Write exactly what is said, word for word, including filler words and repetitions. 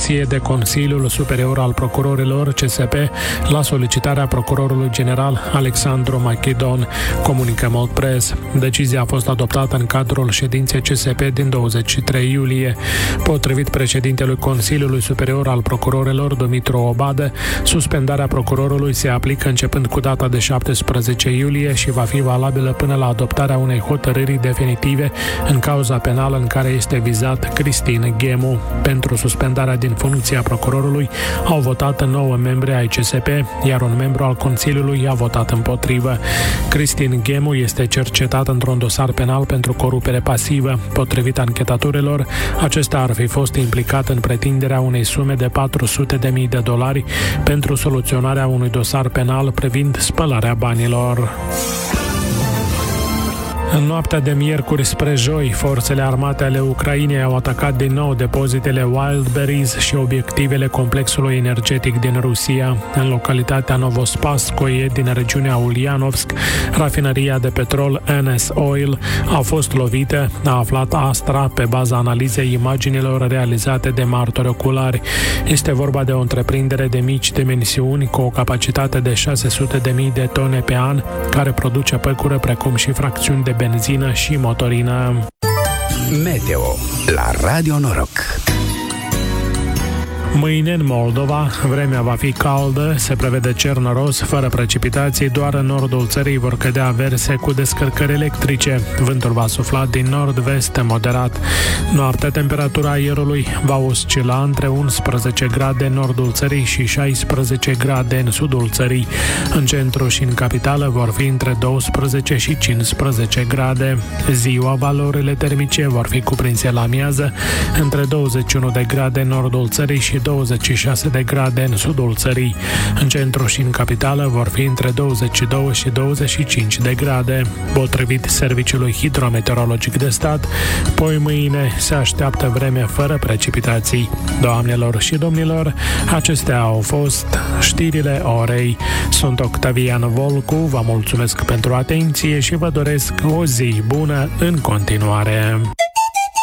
reacție de Consiliul Superior al Procurorilor C S P la solicitarea procurorului general Alexandru Machidon, comunică Mold Press. Decizia a fost adoptată în cadrul ședinței C S P din douăzeci și trei iulie. Potrivit președintelui Consiliului Superior al Procurorilor, Dumitru Obadă, suspendarea procurorului se aplică începând cu data de șaptesprezece iulie și va fi valabilă până la adoptarea unei hotărâri definitive în cauza penală în care este vizat Cristin Ghemu. Pentru suspendarea din funcția procurorului au votat nouă membri ai C S P, iar un membru al Consiliului a votat împotrivă. Cristin Ghemu este cercetat într-un dosar penal pentru corupere pasivă. Potrivit anchetatorilor, acesta ar fi fost implicat în pretinderea unei sume de patru sute de mii de dolari pentru soluționarea unui dosar penal privind spălarea banilor. În noaptea de miercuri spre joi, forțele armate ale Ucrainei au atacat din nou depozitele Wildberries și obiectivele complexului energetic din Rusia. În localitatea Novospaskoye din regiunea Ulyanovsk, rafinăria de petrol N S Oil a fost lovită, a aflat Astra pe baza analizei imaginilor realizate de martori oculari. Este vorba de o întreprindere de mici dimensiuni cu o capacitate de șase sute de mii de tone pe an, care produce păcură precum și fracțiuni de benzină și motorină. Meteo la Radio Noroc. Mâine în Moldova, vremea va fi caldă, se prevede cer noros, fără precipitații, doar în nordul țării vor cădea averse cu descărcări electrice. Vântul va sufla din nord-vest moderat. Noaptea, temperatura aerului va oscila între unsprezece grade în nordul țării și șaisprezece grade în sudul țării. În centru și în capitală vor fi între douăsprezece și cincisprezece grade. Ziua, valorile termice vor fi cuprinse la miază între douăzeci și unu de grade în nordul țării și douăzeci și șase de grade în sudul țării. În centru și în capitală vor fi între douăzeci și doi și douăzeci și cinci de grade. Potrivit Serviciului Hidrometeorologic de Stat, poi mâine se așteaptă vreme fără precipitații. Doamnelor și domnilor, acestea au fost știrile orei. Sunt Octavian Volcu, vă mulțumesc pentru atenție și vă doresc o zi bună în continuare.